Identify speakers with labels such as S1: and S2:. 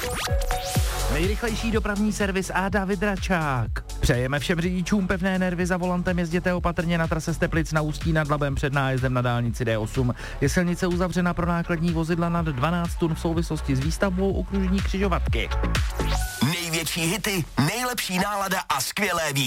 S1: Nejrychlejší dopravní servis a David Račák. Přejeme všem řidičům pevné nervy za volantem, jezděte opatrně na trase z Teplic na Ústí nad Labem před nájezdem na dálnici D8. Je silnice uzavřena pro nákladní vozidla nad 12 tun v souvislosti s výstavbou okružní křižovatky.
S2: Největší hity, nejlepší nálada a skvělé výhry.